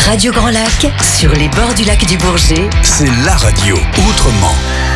Radio Grand Lac, sur les bords du lac du Bourget. C'est la radio autrement.